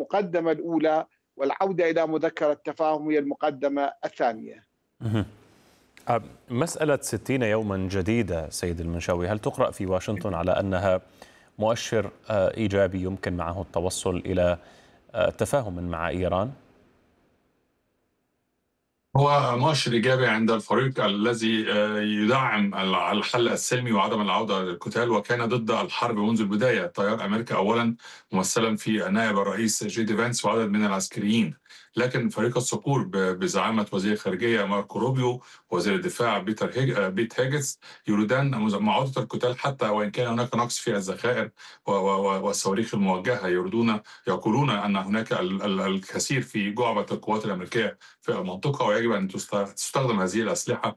المقدمة الأولى، والعودة إلى مذكرة التفاهم هي المقدمة الثانية. مهم. مسألة 60 يوما جديدة سيد المنشاوي، هل تقرأ في واشنطن على أنها مؤشر إيجابي يمكن معه التوصل إلى تفاهم مع إيران؟ هو مؤشر إيجابي عند الفريق الذي يدعم الحل السلمي وعدم العودة للقتال، وكان ضد الحرب منذ البداية. تيار أمريكا أولا، ممثلا في نائب الرئيس جي دي فانس وعدد من العسكريين. لكن فريق الصقور بزعامة وزير الخارجية ماركو روبيو وزير الدفاع بيت هيجتس يريدان معاودة القتال، حتى وإن كان هناك نقص في الذخائر والصواريخ الموجهة. يقولون أن هناك الكثير في جعبة القوات الأمريكية في المنطقة، ويجب أن تستخدم هذه الأسلحة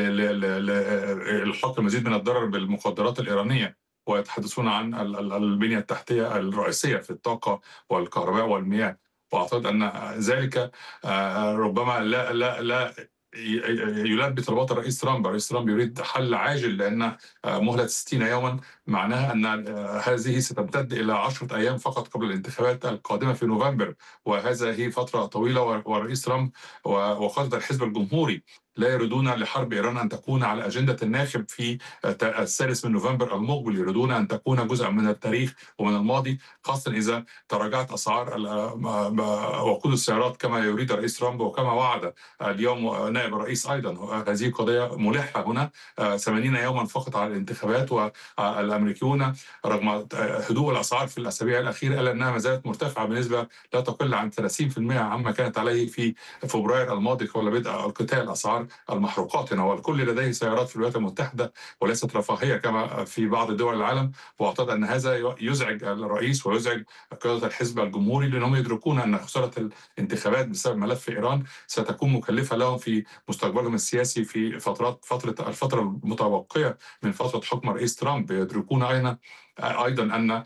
للحق المزيد من الضرر بالمخدرات الإيرانية. ويتحدثون عن البنية التحتية الرئيسية في الطاقة والكهرباء والمياه. واعتقد ان ذلك ربما لا يلبي طلبات الرئيس ترامب. الرئيس ترامب يريد حل عاجل، لان مهله 60 يوما معناها ان هذه ستمتد الى 10 ايام فقط قبل الانتخابات القادمه في نوفمبر، وهذه فتره طويله. والرئيس ترامب وقاده الحزب الجمهوري لا يريدون لحرب إيران أن تكون على أجندة الناخب في الثالث من نوفمبر المقبل. يريدون أن تكون جزءا من التاريخ ومن الماضي، خاصة إذا تراجعت أسعار وقود السيارات كما يريد الرئيس ترامب وكما وعد اليوم نائب الرئيس أيضا. هذه قضية ملحة هنا. 80 يوما فقط على الانتخابات، والأمريكيون رغم هدوء الأسعار في الأسابيع الأخيرة إلا أنها ما زالت مرتفعة بنسبة لا تقل عن 30% عما كانت عليه في فبراير الماضي قبل بدء القتال. أسعار المحروقات هنا، والكل لديه سيارات في الولايات المتحدة وليست رفاهية كما في بعض دول العالم. واعتقد أن هذا يزعج الرئيس ويزعج قيادة الحزب الجمهوري، لأنهم يدركون أن خسارة الانتخابات بسبب ملف إيران ستكون مكلفة لهم في مستقبلهم السياسي في الفترة المتبقية من فترة حكم الرئيس ترامب. يدركون أيضا أن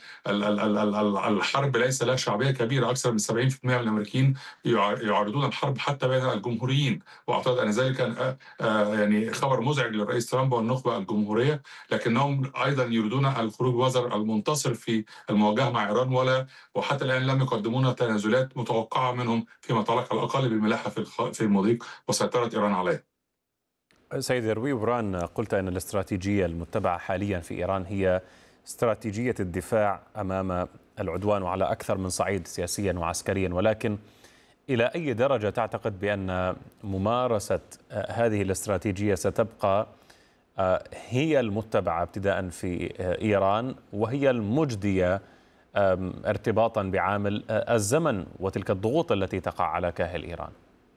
الحرب ليس لها شعبية كبيرة. أكثر من 70% من الأمريكيين يعارضون الحرب حتى بين الجمهوريين. واعتقد ان ذلك يعني خبر مزعج للرئيس ترامب والنخبه الجمهوريه، لكنهم ايضا يريدون الخروج بمظهر المنتصر في المواجهه مع ايران، وحتى الان لم يقدمون تنازلات متوقعه منهم فيما يتعلق على الاقل بالملاحه في المضيق وسيطره ايران عليها. سيد روي بران، قلت ان الاستراتيجيه المتبعه حاليا في ايران هي استراتيجيه الدفاع امام العدوان على اكثر من صعيد سياسيا وعسكريا، ولكن إلى أي درجة تعتقد بأن ممارسة هذه الاستراتيجية ستبقى هي المتبعة ابتداء في إيران، وهي المجدية ارتباطا بعامل الزمن وتلك الضغوط التي تقع على كاهل إيران؟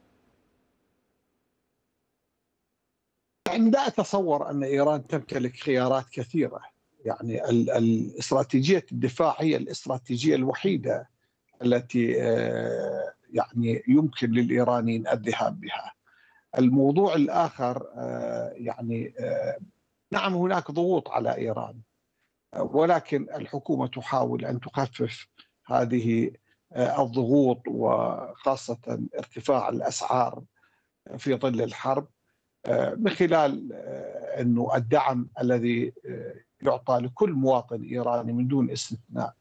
يعني لا أتصور أن إيران تمتلك خيارات كثيرة. يعني الاستراتيجية الدفاع هي الاستراتيجية الوحيدة التي يعني يمكن للإيرانيين الذهاب بها. الموضوع الآخر يعني نعم هناك ضغوط على إيران، ولكن الحكومة تحاول أن تخفف هذه الضغوط، وخاصة ارتفاع الأسعار في ظل الحرب، من خلال أنه الدعم الذي يعطى لكل مواطن إيراني من دون استثناء.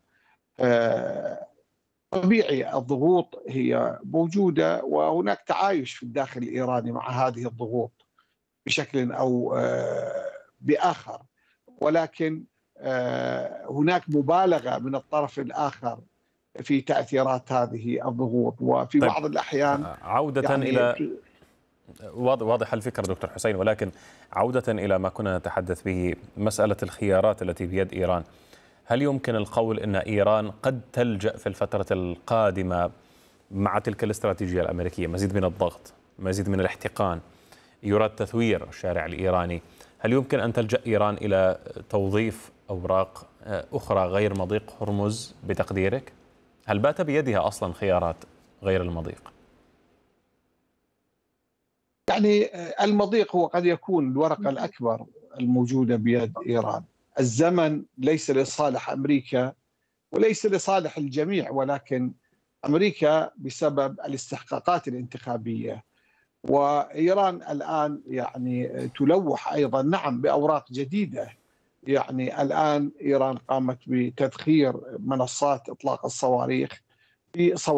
طبيعي الضغوط هي موجودة، وهناك تعايش في الداخل الإيراني مع هذه الضغوط بشكل أو بآخر، ولكن هناك مبالغة من الطرف الآخر في تأثيرات هذه الضغوط، وفي طيب، بعض الأحيان عودة يعني إلى واضح الفكرة دكتور حسين، ولكن عودة إلى ما كنا نتحدث به، مسألة الخيارات التي بيد إيران، هل يمكن القول أن إيران قد تلجأ في الفترة القادمة مع تلك الاستراتيجية الأمريكية، مزيد من الضغط، مزيد من الاحتقان، يراد تثوير الشارع الإيراني، هل يمكن أن تلجأ إيران إلى توظيف أوراق أخرى غير مضيق هرمز بتقديرك؟ هل بات بيدها أصلا خيارات غير المضيق؟ يعني المضيق هو قد يكون الورقة الأكبر الموجودة بيد إيران. الزمن ليس لصالح أمريكا وليس لصالح الجميع، ولكن أمريكا بسبب الاستحقاقات الانتخابية، وإيران الآن يعني تلوح أيضا نعم بأوراق جديدة. يعني الآن إيران قامت بتدخير منصات إطلاق الصواريخ في